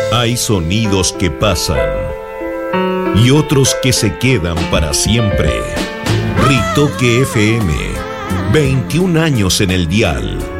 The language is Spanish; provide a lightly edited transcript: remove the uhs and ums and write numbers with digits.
Hay sonidos que pasan y otros que se quedan para siempre. Ritoque FM, 21 años en el dial.